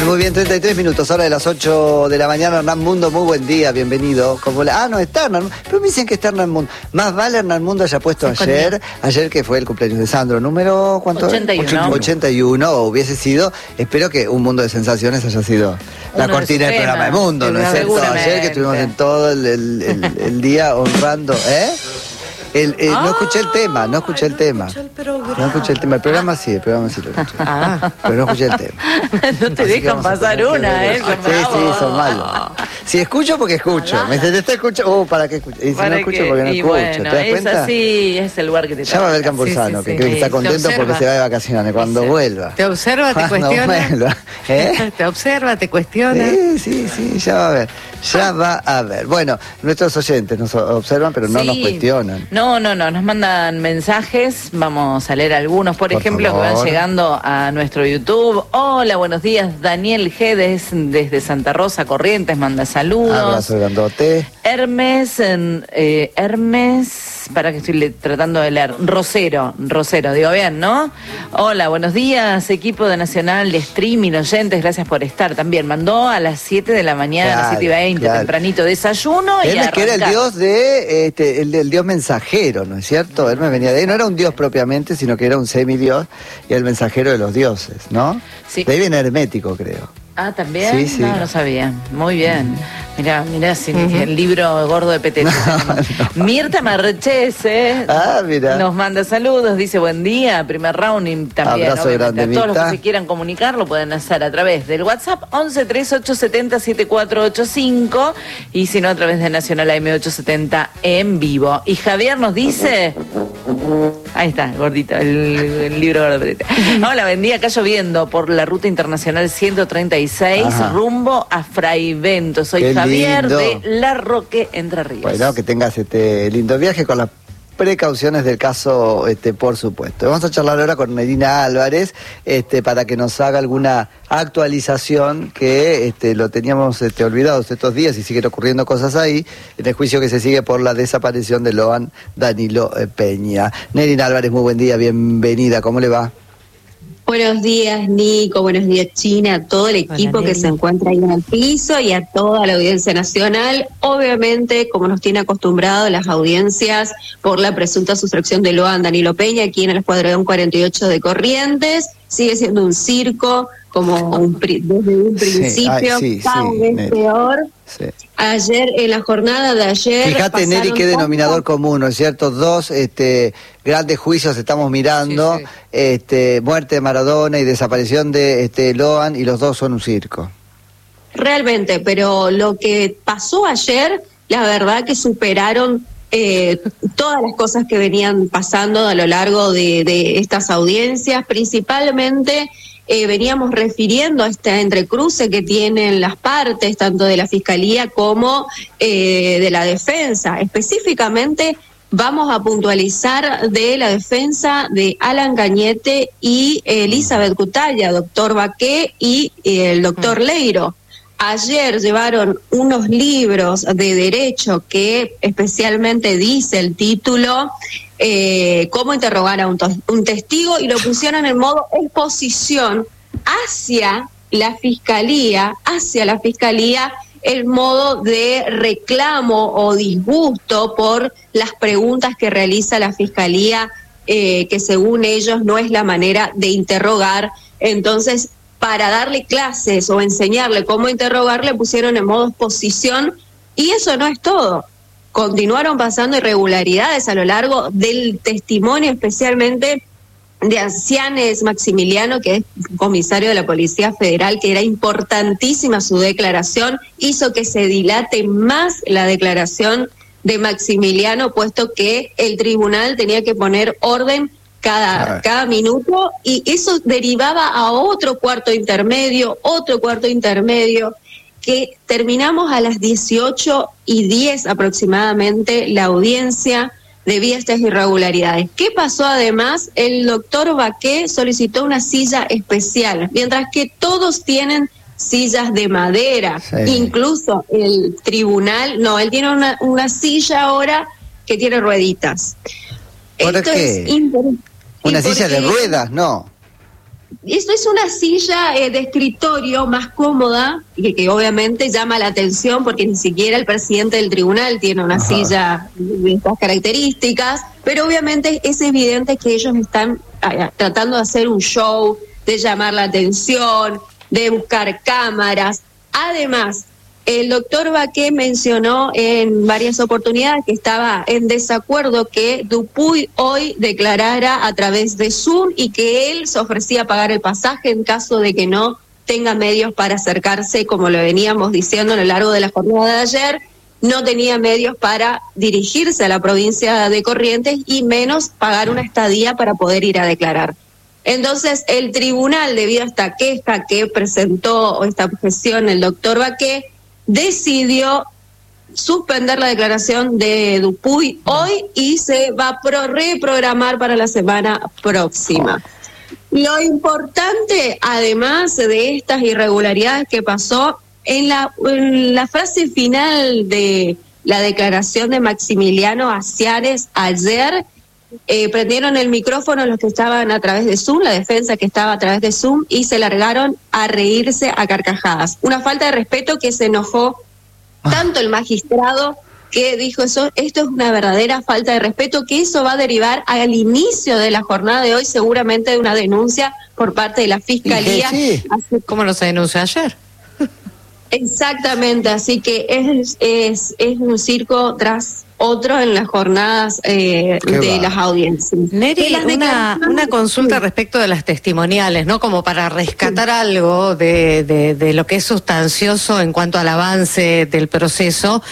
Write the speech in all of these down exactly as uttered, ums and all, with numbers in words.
Bueno, muy bien, treinta y tres minutos, hora de las ocho de la mañana. Hernán Mundo, muy buen día, bienvenido. Como la... Ah, no, está Hernán Mundo. Pero me dicen que está Hernán Mundo. Más vale Hernán Mundo haya puesto ayer, ayer que fue el cumpleaños de Sandro. ¿Número cuánto? ochenta y uno. ochenta y uno, o hubiese sido, espero que Un Mundo de Sensaciones haya sido la Uno cortina del programa de Mundo, ¿no es cierto? Ayer que estuvimos en todo el, el, el, el día honrando, ¿eh? El, eh, ah, no escuché el tema, no escuché el tema. No escuché el tema. El programa sí, el programa sí lo escuché. Ah. Pero no escuché el tema. No te Así dejan pasar una, ¿eh? Sí, sí, son malos. Si escucho, porque escucho. Me dice, te está escuchando. Oh, ¿para qué escucho? Y si para no escucho, que, porque no escucho. Bueno, ¿te das cuenta? Es así, es el lugar que te toca. Llama a Abel Campuzano, sí, sí, sí. que cree que está contento porque se va de vacaciones. Cuando vuelva. Te observa, te cuestiona. Vuelva, ¿eh? Te observa, te cuestiona. Sí, sí, sí, ya va a ver. Ya va a ver. Bueno, nuestros oyentes nos observan, pero no sí. nos cuestionan. No, no, no, nos mandan mensajes. Vamos a leer algunos, por, por ejemplo, favor. que van llegando a nuestro YouTube. Hola, buenos días. Daniel Gedes, desde Santa Rosa, Corrientes, manda saludos. Abrazo grandote. Hermes, eh, Hermes, para que estoy tratando de leer. Rosero, Rosero, digo bien, ¿no? Hola, buenos días, equipo de Nacional de Streaming, oyentes, gracias por estar. También mandó a las siete de la mañana, claro, a las siete y veinte, claro. tempranito, desayuno. Hermes, y que era el dios de, este, el, el dios mensajero, ¿no es cierto? Hermes venía de ahí, no era un dios propiamente, sino que era un semidios y el mensajero de los dioses, ¿no? Sí. De ahí viene hermético, creo. Ah, ¿también? Sí, sí. No, no sabía. Muy bien. Mirá, mirá, sí, uh-huh. el libro gordo de Petete. No, no. Mirta Marchese ah, mira. nos manda saludos, dice buen día, primer round y también, abrazo grande, a todos Mirta. los que se quieran comunicar lo pueden hacer a través del WhatsApp once treinta y ocho setenta setenta y cuatro ochenta y cinco y si no a través de Nacional A M ochocientos setenta en vivo. Y Javier nos dice... Ahí está, gordito, el, el libro gordo de Petete. Hola, buen día, acá lloviendo por la ruta internacional ciento treinta y seis, ajá, rumbo a Fraivento. Soy Qué Javier lindo. de La Roque, Entre Ríos. Bueno, que tengas este lindo viaje con las precauciones del caso, este, por supuesto. Vamos a charlar ahora con Nerina Álvarez, este, para que nos haga alguna actualización que este, lo teníamos este, olvidados estos días y siguen ocurriendo cosas ahí, en el juicio que se sigue por la desaparición de Loan Danilo Peña. Nerina Álvarez, muy buen día, bienvenida, ¿cómo le va? Buenos días, Nico, buenos días, China, a todo el equipo Hola, que se encuentra ahí en el piso y a toda la audiencia nacional. Obviamente, como nos tiene acostumbrado las audiencias por la presunta sustracción de Loan Danilo Peña aquí en el Escuadrón cuarenta y ocho de Corrientes, sigue siendo un circo, como un, desde un principio, sí, ay, sí, cada vez sí, peor. Sí. Ayer, en la jornada de ayer... Fíjate, Neri, qué denominador común, ¿no es cierto? Dos este, grandes juicios estamos mirando, sí, sí. Este, muerte de Maradona y desaparición de este, Loan, y los dos son un circo. Realmente, pero lo que pasó ayer, la verdad que superaron eh, todas las cosas que venían pasando a lo largo de, de estas audiencias, principalmente... Eh, veníamos refiriendo a este entrecruce que tienen las partes, tanto de la Fiscalía como eh, de la defensa. Específicamente vamos a puntualizar de la defensa de Alan Cañete y eh, Elizabeth Cutaya, doctor Baqué y eh, el doctor Leiro. Ayer llevaron unos libros de derecho que especialmente dice el título... Eh, cómo interrogar a un, un testigo y lo pusieron en modo exposición hacia la fiscalía, hacia la fiscalía el modo de reclamo o disgusto por las preguntas que realiza la fiscalía, eh, que según ellos no es la manera de interrogar. Entonces, para darle clases o enseñarle cómo interrogar, le pusieron en modo exposición y eso no es todo. Continuaron pasando irregularidades a lo largo del testimonio, especialmente de Ancianes Maximiliano, que es comisario de la Policía Federal, que era importantísima su declaración, hizo que se dilate más la declaración de Maximiliano, puesto que el tribunal tenía que poner orden cada, cada minuto, y eso derivaba a otro cuarto intermedio, otro cuarto intermedio, que terminamos a las dieciocho y diez aproximadamente la audiencia debido a estas irregularidades. ¿Qué pasó además? El doctor Baqué solicitó una silla especial, mientras que todos tienen sillas de madera, sí. Incluso el tribunal, no, él tiene una, una silla ahora que tiene rueditas. ¿Por Esto qué? Es inter... ¿Una silla de ruedas? No. Esto es una silla eh, de escritorio más cómoda, que, que obviamente llama la atención porque ni siquiera el presidente del tribunal tiene una Ajá. silla de estas características, pero obviamente es evidente que ellos están eh, tratando de hacer un show, de llamar la atención, de buscar cámaras. Además, el doctor Baqué mencionó en varias oportunidades que estaba en desacuerdo que Dupuy hoy declarara a través de Zoom y que él se ofrecía a pagar el pasaje en caso de que no tenga medios para acercarse, como lo veníamos diciendo a lo largo de la jornada de ayer, no tenía medios para dirigirse a la provincia de Corrientes y menos pagar una estadía para poder ir a declarar. Entonces, el tribunal, debido a esta queja que presentó o esta objeción el doctor Baqué, decidió suspender la declaración de Dupuy hoy y se va a pro reprogramar para la semana próxima. Lo importante, además de estas irregularidades que pasó, en la, en la frase final de la declaración de Maximiliano Aciares ayer, eh, prendieron el micrófono los que estaban a través de Zoom, la defensa que estaba a través de Zoom, y se largaron a reírse a carcajadas. Una falta de respeto que se enojó tanto el magistrado que dijo eso, esto es una verdadera falta de respeto, que eso va a derivar al inicio de la jornada de hoy seguramente de una denuncia por parte de la Fiscalía. Sí, ¿cómo no se denunció ayer? Exactamente, así que es, es, es un circo tras otro en las jornadas eh, de va. las audiencias. Neri, una, una consulta sí. respecto de las testimoniales, ¿no? Como para rescatar sí. algo de, de, de lo que es sustancioso en cuanto al avance del proceso.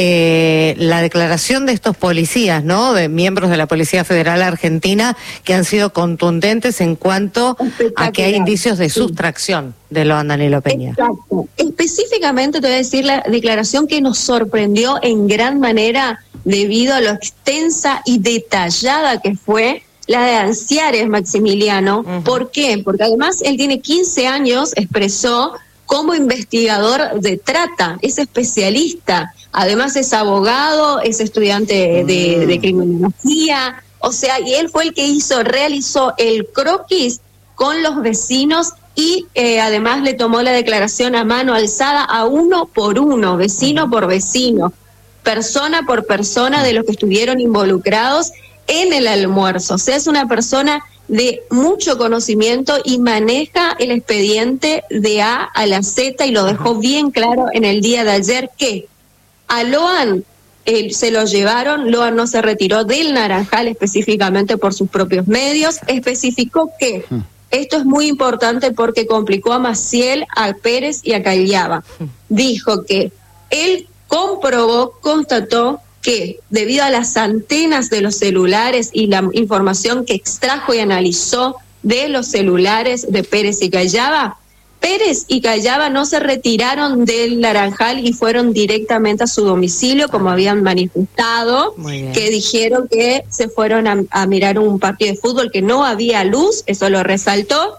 Eh, la declaración de estos policías, ¿no? De miembros de la Policía Federal Argentina que han sido contundentes en cuanto a que hay indicios de sustracción sí. de Loan Danilo Peña. Exacto. Específicamente te voy a decir la declaración que nos sorprendió en gran manera debido a lo extensa y detallada que fue la de Anciares Maximiliano. Uh-huh. ¿Por qué? Porque además él tiene quince años, expresó, como investigador de trata, es especialista, además es abogado, es estudiante de, uh-huh. de criminología, o sea, y él fue el que hizo, realizó el croquis con los vecinos y eh, además le tomó la declaración a mano alzada a uno por uno, vecino uh-huh. por vecino, persona por persona de los que estuvieron involucrados en el almuerzo. O sea, es una persona de mucho conocimiento y maneja el expediente de A a la Z y lo dejó bien claro en el día de ayer que a Loan eh, se lo llevaron, Loan no se retiró del Naranjal específicamente por sus propios medios, especificó que esto es muy importante porque complicó a Maciel, a Pérez y a Callaba. Dijo que él comprobó, constató que debido a las antenas de los celulares y la información que extrajo y analizó de los celulares de Pérez y Callaba, Pérez y Callaba no se retiraron del Naranjal y fueron directamente a su domicilio, como habían manifestado, que dijeron que se fueron a, a mirar un partido de fútbol, que no había luz, eso lo resaltó,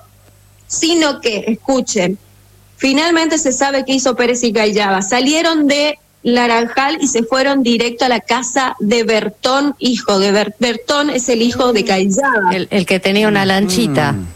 sino que, escuchen, finalmente se sabe qué hizo Pérez y Callaba, salieron de Naranjal y se fueron directo a la casa de Bertón, hijo de Ber Bertón es el hijo de Callaba. El, el que tenía una lanchita. Mm.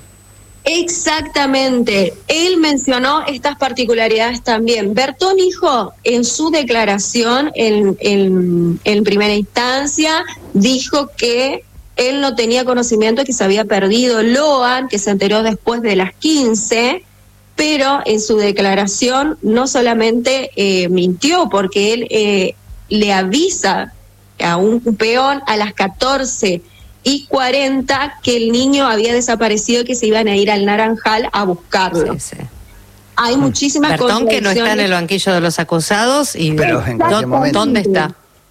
Exactamente. Él mencionó estas particularidades también. Bertón, hijo, en su declaración en, en, en primera instancia, dijo que él no tenía conocimiento de que se había perdido Loan, que se enteró después de las quince, pero en su declaración no solamente eh, mintió, porque él eh, le avisa a un peón a las catorce y cuarenta que el niño había desaparecido y que se iban a ir al Naranjal a buscarlo. Sí, sí. Hay muchísimas cosas. Bertón que no está en el banquillo de los acusados y pero ¿en qué momento? ¿Dónde está?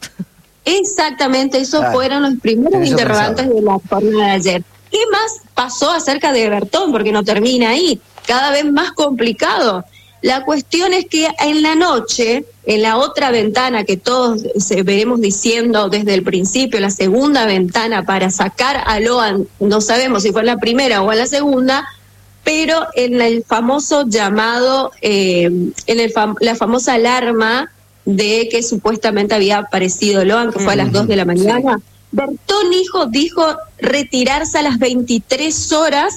Exactamente, esos ah, fueron los primeros interrogantes de la jornada de ayer. ¿Qué más pasó acerca de Bertón? Porque no termina ahí, cada vez más complicado. La cuestión es que en la noche, en la otra ventana que todos se veremos diciendo desde el principio, la segunda ventana para sacar a Loan, no sabemos si fue en la primera o en la segunda, pero en el famoso llamado, eh, en el fam la famosa alarma de que supuestamente había aparecido Loan, que fue a las dos de la mañana, sí. Bertón, hijo, dijo retirarse a las veintitrés horas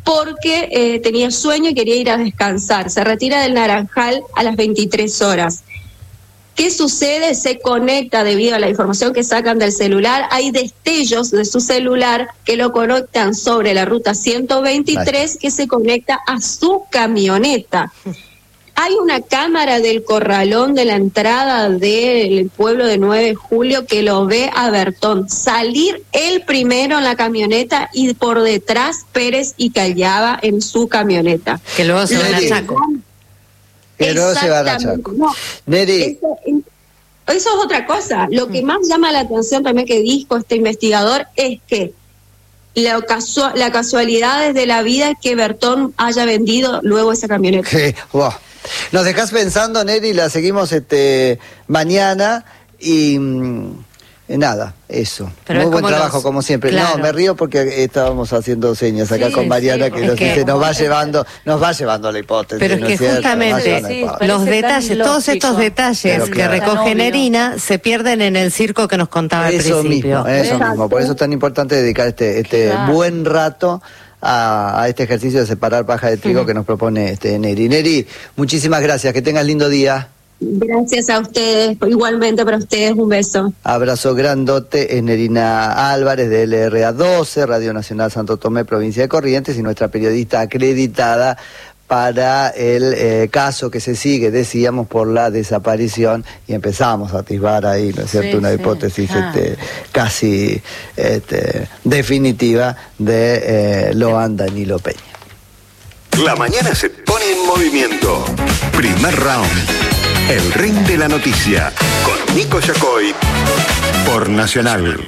porque eh, tenía sueño y quería ir a descansar. Se retira del Naranjal a las veintitrés horas. ¿Qué sucede? Se conecta debido a la información que sacan del celular. Hay destellos de su celular que lo conectan sobre la ruta ciento veintitrés, que se conecta a su camioneta. Hay una cámara del corralón de la entrada del pueblo de nueve de julio que lo ve a Bertón salir él primero en la camioneta y por detrás Pérez y Callaba en su camioneta. Que luego se van a Chaco. Que luego se van a Chaco. No, Neri. Eso, eso es otra cosa. Lo que más llama la atención también que dijo este investigador es que la, casual, la casualidad de la vida es que Bertón haya vendido luego esa camioneta. Sí, wow. Nos dejás pensando, Neri, la seguimos este mañana y mm, nada, eso. Pero muy buen trabajo los... como siempre. Claro. No, me río porque estábamos haciendo señas acá Sí, con Mariana sí, que es nos que... dice, nos va llevando, nos va llevando a la hipótesis. Pero es ¿no que es cierto? justamente Nos va llevando a la sí, hipótesis. los parece detalles, tan todos lógico. estos detalles Pero que claro. recoge Tan obvio. Nerina se pierden en el circo que nos contaba al Eso principio. mismo, eso Exacto. mismo. Por eso es tan importante dedicar este, este Claro. buen rato a, a este ejercicio de separar paja de trigo Ujú. que nos propone este Neri. Neri, muchísimas gracias, que tengas lindo día. Gracias a ustedes, igualmente para ustedes, un beso. Abrazo grandote, es Nerina Álvarez de L R A doce, Radio Nacional Santo Tomé, provincia de Corrientes, y nuestra periodista acreditada para el eh, caso que se sigue, decíamos, por la desaparición, y empezamos a atisbar ahí, ¿no es cierto?, Sí, una sí. hipótesis Ah. este, casi este, definitiva de eh, Loan Danilo Peña. La mañana se pone en movimiento. Primer round. El ring de la noticia. Con Nico Yacoy. Por Nacional.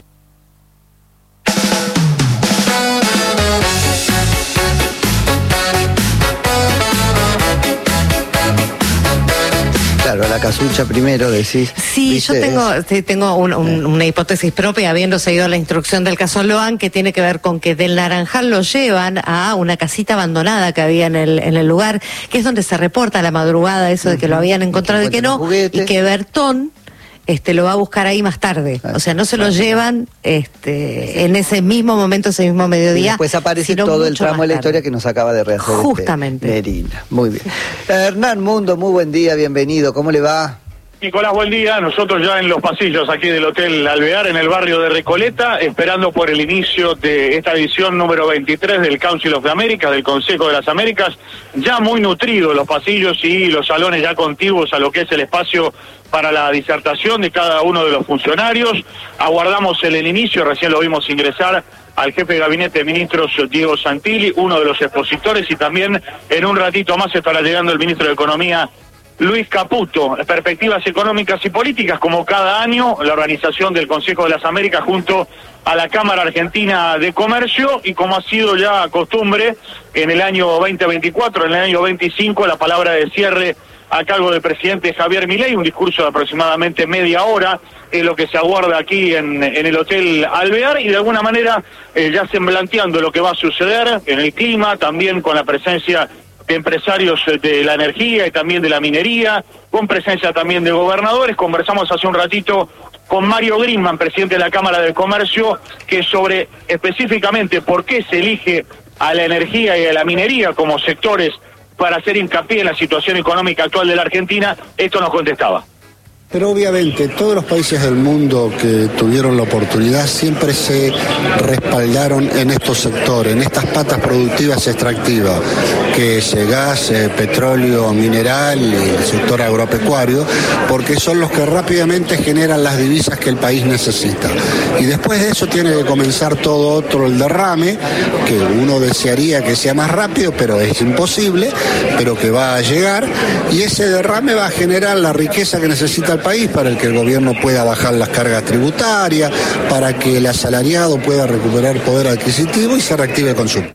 Claro, la casucha primero, decís. Sí, ¿viste? yo tengo, Es- sí, tengo un- un- una hipótesis propia, habiendo seguido la instrucción del caso Loan, que tiene que ver con que del Naranjal lo llevan a una casita abandonada que había en el, en el lugar, que es donde se reporta a la madrugada eso de que lo habían encontrado y que no, encuentran un juguete. y que Bertón este lo va a buscar ahí más tarde. O sea, no se lo llevan este en ese mismo momento, ese mismo Y mediodía. después aparece sino todo el mucho tramo más de la tarde. historia que nos acaba de rehacer este Justamente. Nerina. Muy bien. Hernán Mundo, muy buen día, bienvenido. ¿Cómo le va? Nicolás, buen día. Nosotros ya en los pasillos aquí del Hotel Alvear, en el barrio de Recoleta, esperando por el inicio de esta edición número veintitrés del Council of the Americas, del Consejo de las Américas. Ya muy nutridos los pasillos y los salones ya contiguos a lo que es el espacio para la disertación de cada uno de los funcionarios. Aguardamos el, el inicio, recién lo vimos ingresar al jefe de gabinete de ministros, Diego Santilli, uno de los expositores, y también en un ratito más estará llegando el ministro de Economía, Luis Caputo. Perspectivas económicas y políticas, como cada año, la organización del Consejo de las Américas junto a la Cámara Argentina de Comercio, y como ha sido ya costumbre en el año veinte veinticuatro, en el año veinticinco, la palabra de cierre a cargo del presidente Javier Milei, un discurso de aproximadamente media hora, es lo que se aguarda aquí en, en el Hotel Alvear, y de alguna manera eh, ya semblanteando lo que va a suceder en el clima, también con la presencia de empresarios de la energía y también de la minería, con presencia también de gobernadores. Conversamos hace un ratito con Mario Grimman, presidente de la Cámara de Comercio, que sobre específicamente por qué se elige a la energía y a la minería como sectores para hacer hincapié en la situación económica actual de la Argentina, esto nos contestaba. Pero obviamente todos los países del mundo que tuvieron la oportunidad siempre se respaldaron en estos sectores, en estas patas productivas extractivas, que es el gas, eh, petróleo, mineral y el sector agropecuario, porque son los que rápidamente generan las divisas que el país necesita. Y después de eso tiene que comenzar todo otro, el derrame, que uno desearía que sea más rápido, pero es imposible, pero que va a llegar, y ese derrame va a generar la riqueza que necesita el país para el que el gobierno pueda bajar las cargas tributarias, para que el asalariado pueda recuperar poder adquisitivo y se reactive el consumo.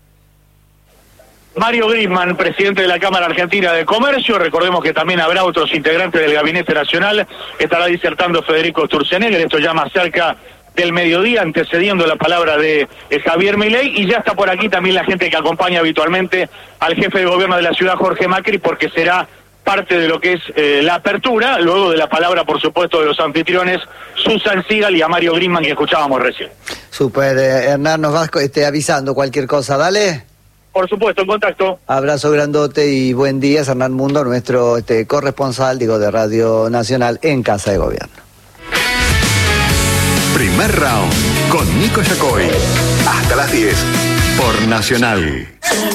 Mario Grimman, presidente de la Cámara Argentina de Comercio. Recordemos que también habrá otros integrantes del Gabinete Nacional. Estará disertando Federico Sturzenegger, esto ya más cerca del mediodía, antecediendo la palabra de eh, Javier Milei, y ya está por aquí también la gente que acompaña habitualmente al jefe de gobierno de la ciudad, Jorge Macri, porque será parte de lo que es eh, la apertura, luego de la palabra, por supuesto, de los anfitriones, Susan Sigal y a Mario Grimman, que escuchábamos recién. Super, eh, Hernán, nos vas este, avisando cualquier cosa, dale. Por supuesto, en contacto. Abrazo grandote y buen día, es Hernán Mundo, nuestro este, corresponsal, digo, de Radio Nacional en Casa de Gobierno. Primer round con Nico Yacoy. Hasta las diez por Nacional.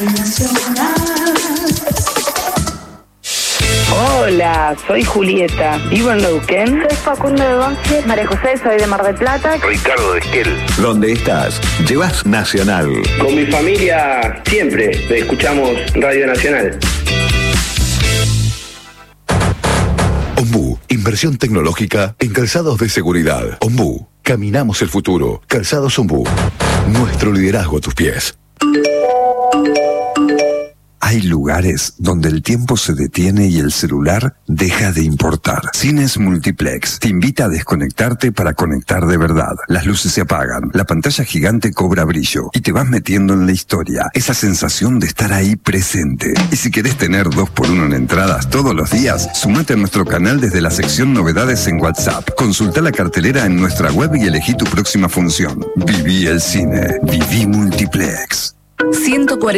Hola, soy Julieta, vivo en Neuquén. Soy Facundo de Banfield. María José, soy de Mar del Plata. Ricardo de Esquel. ¿Dónde estás? Llevas Nacional. Con mi familia siempre escuchamos Radio Nacional. Ombú, inversión tecnológica en calzados de seguridad. Ombú, caminamos el futuro. Calzados Ombú, nuestro liderazgo a tus pies. Hay lugares donde el tiempo se detiene y el celular deja de importar. Cines Multiplex te invita a desconectarte para conectar de verdad. Las luces se apagan, la pantalla gigante cobra brillo y te vas metiendo en la historia. Esa sensación de estar ahí presente. Y si querés tener dos por uno en entradas todos los días, sumate a nuestro canal desde la sección Novedades en WhatsApp. Consulta la cartelera en nuestra web y elegí tu próxima función. Viví el cine. Viví Multiplex. ciento cuarenta